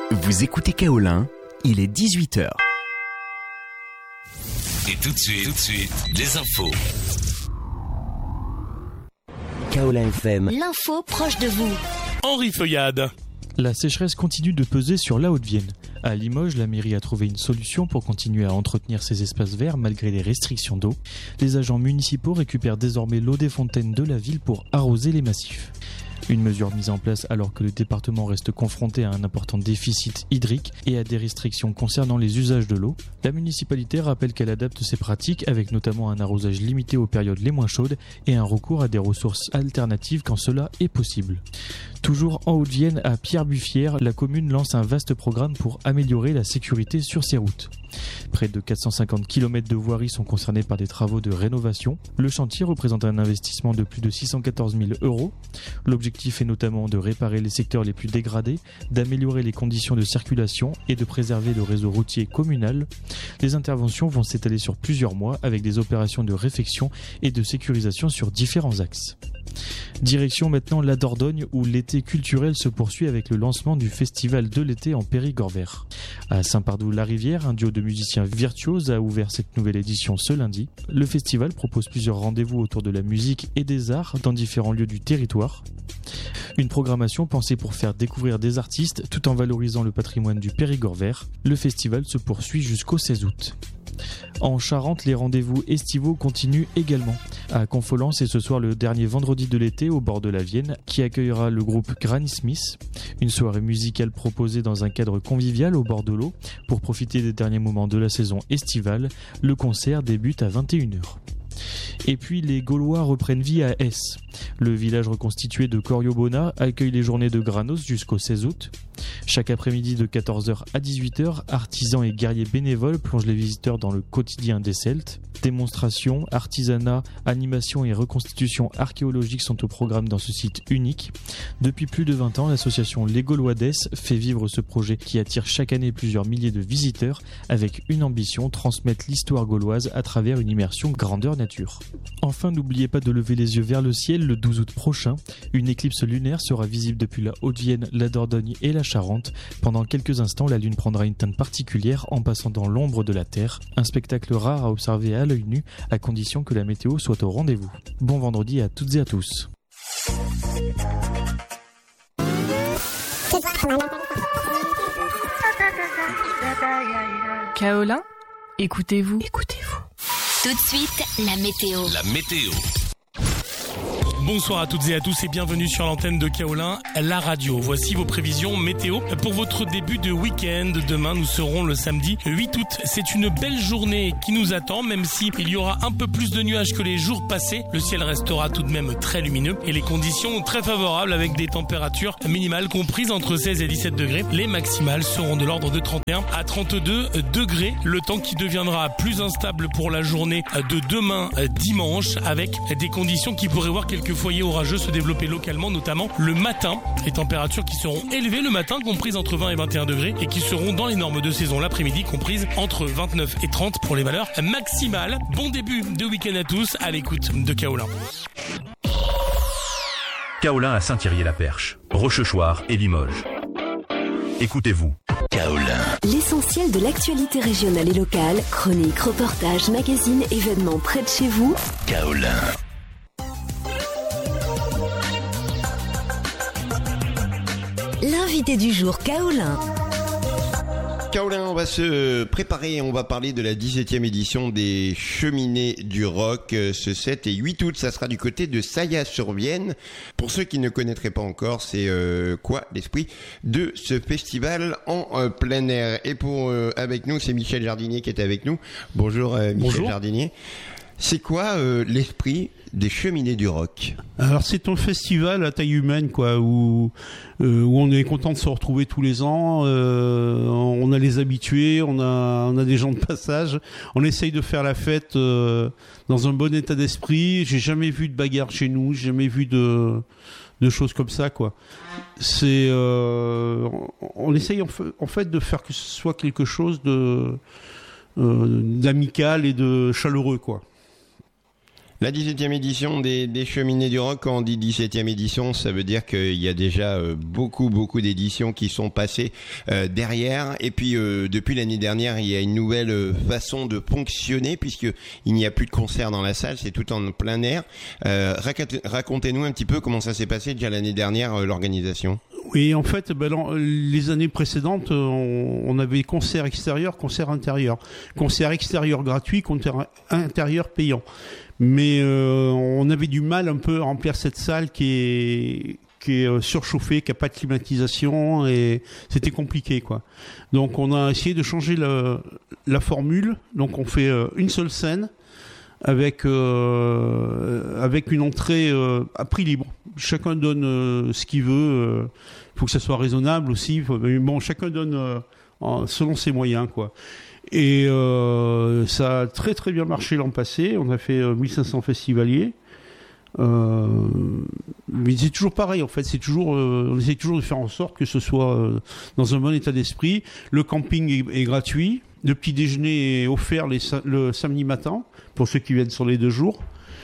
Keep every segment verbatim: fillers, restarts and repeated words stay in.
Vous écoutez Kaolin, il est dix-huit heures. Et tout de suite, tout de suite, les infos. Kaolin F M. L'info proche de vous. Henri Feuillade. La sécheresse continue de peser sur la Haute-Vienne. À Limoges, la mairie a trouvé une solution pour continuer à entretenir ces espaces verts malgré les restrictions d'eau. Les agents municipaux récupèrent désormais l'eau des fontaines de la ville pour arroser les massifs. Une mesure mise en place alors que le département reste confronté à un important déficit hydrique et à des restrictions concernant les usages de l'eau. La municipalité rappelle qu'elle adapte ses pratiques avec notamment un arrosage limité aux périodes les moins chaudes et un recours à des ressources alternatives quand cela est possible. Toujours en Haute-Vienne, à Pierre-Buffière, la commune lance un vaste programme pour améliorer la sécurité sur ses routes. Près de quatre cent cinquante kilomètres de voiries sont concernés par des travaux de rénovation. Le chantier représente un investissement de plus de six cent quatorze mille euros. L'objectif est notamment de réparer les secteurs les plus dégradés, d'améliorer les conditions de circulation et de préserver le réseau routier communal. Les interventions vont s'étaler sur plusieurs mois avec des opérations de réfection et de sécurisation sur différents axes. Direction maintenant la Dordogne où l'été culturel se poursuit avec le lancement du festival de l'été en Périgord vert. À Saint-Pardoux-la-Rivière, un duo de musiciens virtuoses a ouvert cette nouvelle édition ce lundi. Le festival propose plusieurs rendez-vous autour de la musique et des arts dans différents lieux du territoire. Une programmation pensée pour faire découvrir des artistes tout en valorisant le patrimoine du Périgord vert. Le festival se poursuit jusqu'au seize août. En Charente, les rendez-vous estivaux continuent également. À Confolens, c'est ce soir le dernier vendredi de l'été au bord de la Vienne qui accueillera le groupe Granny Smith. Une soirée musicale proposée dans un cadre convivial au bord de l'eau pour profiter des derniers moments de la saison estivale. Le concert débute à vingt et une heures. Et puis les Gaulois reprennent vie à Hesse. Le village reconstitué de Coriobona accueille les journées de Granos jusqu'au seize août. Chaque après-midi de quatorze heures à dix-huit heures, artisans et guerriers bénévoles plongent les visiteurs dans le quotidien des Celtes. Démonstrations, artisanat, animation et reconstitution archéologique sont au programme dans ce site unique. Depuis plus de vingt ans, l'association Les Gaulois d'Hesse fait vivre ce projet qui attire chaque année plusieurs milliers de visiteurs avec une ambition, transmettre l'histoire gauloise à travers une immersion grandeur nature. Enfin, n'oubliez pas de lever les yeux vers le ciel le douze août prochain. Une éclipse lunaire sera visible depuis la Haute-Vienne, la Dordogne et la Charente. Pendant quelques instants, la Lune prendra une teinte particulière en passant dans l'ombre de la Terre. Un spectacle rare à observer à l'œil nu, à condition que la météo soit au rendez-vous. Bon vendredi à toutes et à tous. Kaolin, écoutez-vous. Écoutez-vous. Tout de suite, la météo. La météo. Bonsoir à toutes et à tous et bienvenue sur l'antenne de Kaolin, la radio. Voici vos prévisions météo pour votre début de week-end. Demain, nous serons le samedi huit août. C'est une belle journée qui nous attend, même si il y aura un peu plus de nuages que les jours passés. Le ciel restera tout de même très lumineux et les conditions très favorables avec des températures minimales comprises entre seize et dix-sept degrés. Les maximales seront de l'ordre de trente et un à trente-deux degrés. Le temps qui deviendra plus instable pour la journée de demain dimanche avec des conditions qui pourraient voir quelques foyers orageux se développer localement, notamment le matin. Les températures qui seront élevées le matin, comprises entre vingt et vingt et un degrés, et qui seront dans les normes de saison l'après-midi, comprises entre vingt-neuf et trente pour les valeurs maximales. Bon début de week-end à tous, à l'écoute de Kaolin. Kaolin à Saint-Thierry-la-Perche, Rochechouart et Limoges. Écoutez-vous. Kaolin. L'essentiel de l'actualité régionale et locale, chroniques, reportages, magazines, événements près de chez vous. Kaolin. L'invité du jour, Kaolin. Kaolin, on va se préparer, on va parler de la dix-septième édition des Cheminées du Rock ce sept et huit août. Ça sera du côté de Saillat-sur-Vienne. Pour ceux qui ne connaîtraient pas encore, c'est euh, quoi l'esprit de ce festival en euh, plein air. Et pour euh, avec nous, c'est Michel Jardinier qui est avec nous. Bonjour euh, Michel Bonjour. Jardinier. C'est quoi euh, l'esprit des Cheminées du Rock? Alors c'est un festival à taille humaine quoi, où euh, où on est content de se retrouver tous les ans. Euh, on a les habitués, on a on a des gens de passage. On essaye de faire la fête euh, dans un bon état d'esprit. J'ai jamais vu de bagarre chez nous, j'ai jamais vu de de choses comme ça quoi. C'est euh, on essaye en fait, en fait de faire que ce soit quelque chose de euh, d'amical et de chaleureux quoi. La dix-septième édition des, des Cheminées du Rock, quand on dit dix-septième édition, ça veut dire qu'il y a déjà euh, beaucoup, beaucoup d'éditions qui sont passées euh, derrière. Et puis, euh, depuis l'année dernière, il y a une nouvelle euh, façon de fonctionner puisqu'il n'y a plus de concerts dans la salle, c'est tout en plein air. Euh, racontez-nous un petit peu comment ça s'est passé déjà l'année dernière, euh, l'organisation. Oui, en fait, ben, les années précédentes, on, on avait concert extérieur, concert intérieur. Concert extérieur gratuit, concert intérieur payant. Mais euh, on avait du mal un peu à remplir cette salle qui est qui est surchauffée, qui a pas de climatisation et c'était compliqué quoi. Donc on a essayé de changer le, la formule. Donc on fait euh, une seule scène avec euh, avec une entrée euh, à prix libre. Chacun donne euh, ce qu'il veut. Il euh, faut que ça soit raisonnable aussi. Mais bon, chacun donne euh, selon ses moyens quoi. Et euh, ça a très très bien marché l'an passé. On a fait euh, mille cinq cents festivaliers. Euh, mais c'est toujours pareil en fait. C'est toujours, euh, on essaie toujours de faire en sorte que ce soit euh, dans un bon état d'esprit. Le camping est, est gratuit. Le petit déjeuner est offert les, le samedi matin pour ceux qui viennent sur les deux jours.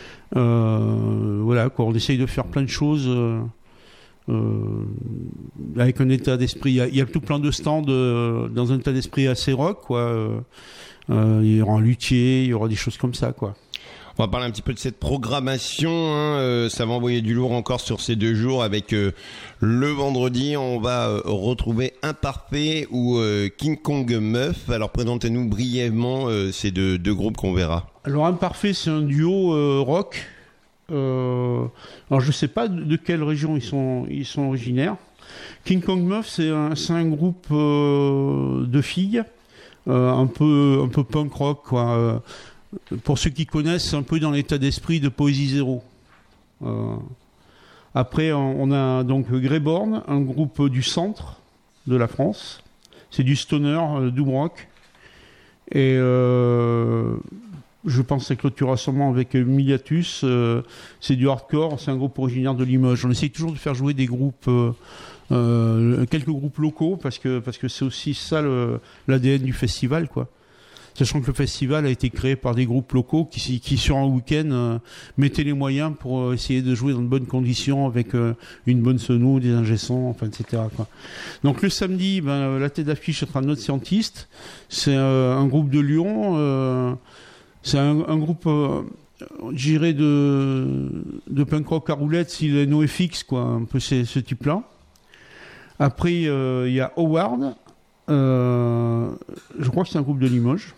Euh, voilà quoi. On essaye de faire plein de choses. Euh, Euh, avec un état d'esprit, il y a, il y a tout plein de stands euh, dans un état d'esprit assez rock, quoi. Euh, euh, il y aura un luthier, il y aura des choses comme ça, quoi. On va parler un petit peu de cette programmation. Hein. Euh, ça va envoyer du lourd encore sur ces deux jours. Avec euh, le vendredi, on va euh, retrouver Imparfait ou euh, King Kong Meuf. Alors présentez-nous brièvement euh, ces deux, deux groupes qu'on verra. Alors Imparfait, c'est un duo euh, rock. Euh, alors je sais pas de, de quelle région ils sont, ils sont originaires. King Kong Meuf, c'est un, c'est un groupe euh, de filles, euh, un peu, un peu punk rock, quoi. Euh, pour ceux qui connaissent, c'est un peu dans l'état d'esprit de Poésie Zéro. Euh, après, on, on a donc Greyborn, un groupe du centre de la France. C'est du stoner, euh, doom rock. Et euh, je pense que ça clôturera sûrement avec Miliatus. Euh, c'est du hardcore, c'est un groupe originaire de Limoges. On essaye toujours de faire jouer des groupes, euh, euh, quelques groupes locaux, parce que, parce que c'est aussi ça le, l'A D N du festival, quoi. Sachant que le festival a été créé par des groupes locaux qui, qui sur un week-end, euh, mettaient les moyens pour essayer de jouer dans de bonnes conditions avec euh, une bonne sono, des ingé-sons, enfin, et cetera, quoi. Donc le samedi, ben, la tête d'affiche sera Notre Scientiste. C'est euh, un groupe de Lyon. Euh, C'est un, un groupe, euh, je dirais, de, de punk rock à roulette, style NoFX, quoi, un peu ce, ce type-là. Après, il euh, y a Howard, euh, je crois que c'est un groupe de Limoges.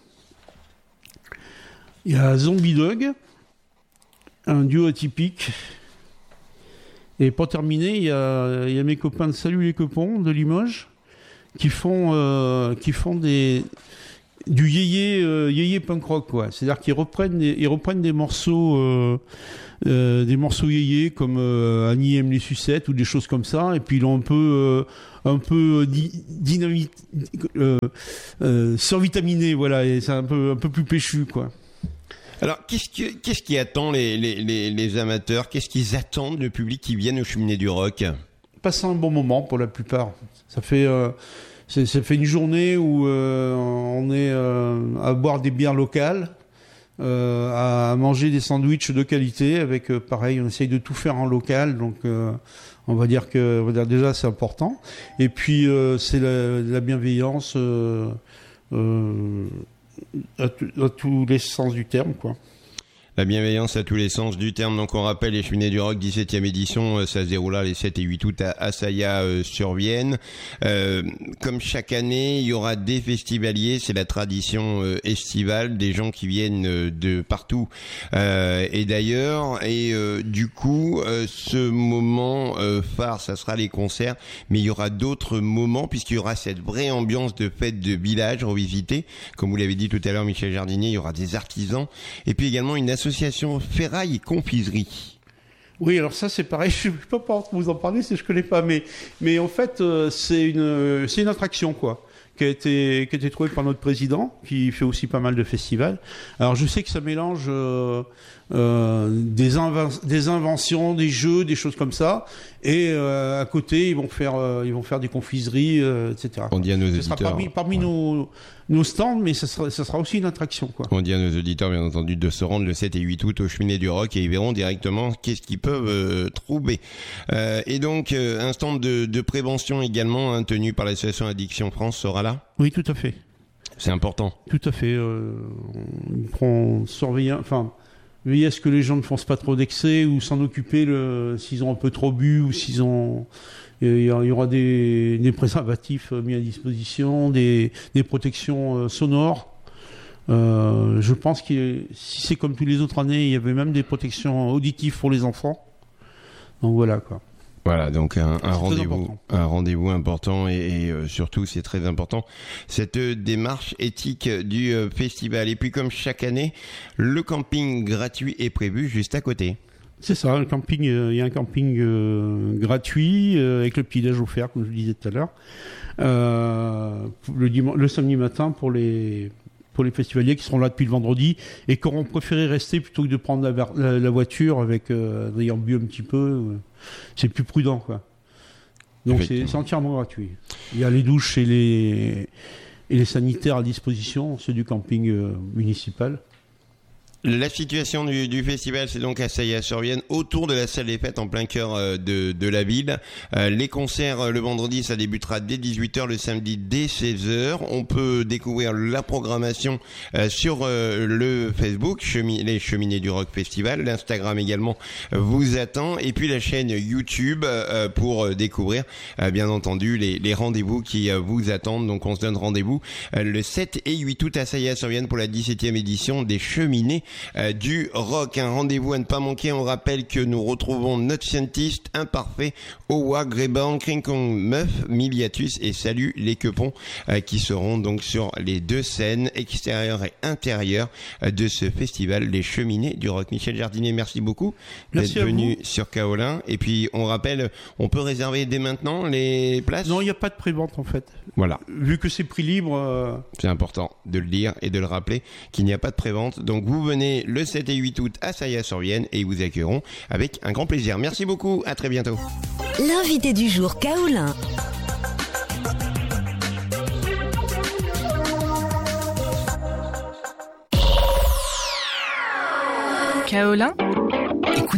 Il y a Zombie Dog, un duo atypique. Et pour terminer, il y a, y a mes copains de Salut les Copons de Limoges, qui font, euh, qui font des... du yéyé euh, yéyé punk rock, quoi. C'est-à-dire qu'ils reprennent des, ils reprennent des morceaux euh, euh, des morceaux yéyé comme euh, Annie aime les sucettes ou des choses comme ça, et puis ils l'ont un peu euh, un peu di- dynamite euh, euh, survitaminé, voilà, et c'est un peu un peu plus péchu, quoi. Alors, qu'est-ce qui, qu'est-ce qui attend les, les, les, les amateurs? Qu'est-ce qu'ils attendent, le public qui viennent aux Cheminées du Rock? Passer un bon moment pour la plupart. Ça fait euh, C'est, ça fait une journée où euh, on est euh, à boire des bières locales, euh, à manger des sandwichs de qualité avec, euh, pareil, on essaye de tout faire en local, donc euh, on va dire que on va dire déjà c'est important. Et puis euh, c'est la, la bienveillance euh, euh, à, t- à tous les sens du terme, quoi. La bienveillance à tous les sens du terme. Donc on rappelle les Cheminées du Rock, dix-septième édition, ça se déroulera les sept et huit août à Assaillat-sur-Vienne. Euh, comme chaque année, il y aura des festivaliers, c'est la tradition euh, estivale, des gens qui viennent euh, de partout euh, et d'ailleurs. Et euh, du coup, euh, ce moment euh, phare, ça sera les concerts, mais il y aura d'autres moments puisqu'il y aura cette vraie ambiance de fête de village revisitée. Comme vous l'avez dit tout à l'heure, Michel Jardinier, il y aura des artisans et puis également une association Ferraille et Confiserie. Oui, alors ça c'est pareil, je ne peux pas vous en parler si je ne connais pas, mais, mais en fait euh, c'est, une, c'est une attraction, quoi, qui a été qui a été trouvé par notre président, qui fait aussi pas mal de festivals. Alors je sais que ça mélange euh, euh, des, inven- des inventions, des jeux, des choses comme ça, et euh, à côté ils vont faire euh, ils vont faire des confiseries, euh, et cetera. On dit à nos ça auditeurs. sera parmi, parmi ouais. nos nos stands, mais ça sera ça sera aussi une attraction, quoi. On dit à nos auditeurs, bien entendu, de se rendre le sept et huit août aux Cheminées du Rock et ils verront directement qu'est-ce qu'ils peuvent euh, trouver. Euh, et donc, euh, un stand de, de prévention également, hein, tenu par l'association Addiction France, sera là ? Oui, tout à fait. C'est important. Tout à fait. Euh, on prend surveiller, enfin, veiller à ce que les gens ne fassent pas trop d'excès ou s'en occuper le, s'ils ont un peu trop bu ou s'ils ont. Il y aura des, des préservatifs mis à disposition, des, des protections euh, sonores. Euh, je pense que si c'est comme tous les autres années, il y avait même des protections auditives pour les enfants. Donc voilà, quoi. Voilà, donc un, un rendez-vous, important. un rendez-vous important et, et euh, surtout c'est très important cette euh, démarche éthique du euh, festival. Et puis comme chaque année, le camping gratuit est prévu juste à côté. C'est ça, le camping, euh, il y a un camping euh, gratuit euh, avec le petit-déj offert, comme je le disais tout à l'heure, euh, le, dimanche, le samedi matin pour les pour les festivaliers qui seront là depuis le vendredi et qui auront préféré rester plutôt que de prendre la, la, la voiture avec euh, ayant bu un petit peu. Euh, c'est plus prudent, quoi. Donc c'est, c'est entièrement gratuit. Il y a les douches et les et les sanitaires à disposition, ceux du camping euh, municipal. La situation du, du festival, c'est donc à Saillat-sur-Vienne, autour de la salle des fêtes, en plein cœur euh, de, de la ville. Euh, les concerts, euh, le vendredi, ça débutera dès dix-huit heures, le samedi dès seize heures. On peut découvrir la programmation euh, sur euh, le Facebook, chemi- les Cheminées du Rock Festival. L'Instagram également euh, vous attend. Et puis la chaîne YouTube euh, pour euh, découvrir, euh, bien entendu, les, les rendez-vous qui euh, vous attendent. Donc on se donne rendez-vous euh, le sept et huit août à Saillat-sur-Vienne pour la dix-septième édition des Cheminées Euh, du rock. Un rendez-vous à ne pas manquer. On rappelle que nous retrouvons notre scientiste imparfait, Owa, Gréban, King Kong, Meuf, Miliatus et Salut les Quepons, euh, qui seront donc sur les deux scènes extérieures et intérieures euh, de ce festival, les Cheminées du rock. Michel Jardinier, merci beaucoup merci d'être venu sur Kaolin. Et puis on rappelle, on peut réserver dès maintenant les places ? Non, il n'y a pas de prévente en fait. Voilà. Vu que c'est prix libre. Euh... C'est important de le dire et de le rappeler qu'il n'y a pas de prévente. Donc vous venez le sept et huit août à Saillat-sur-Vienne et ils vous accueilleront avec un grand plaisir. Merci beaucoup, à très bientôt. L'invité du jour Kaolin. Kaolin. Écoutez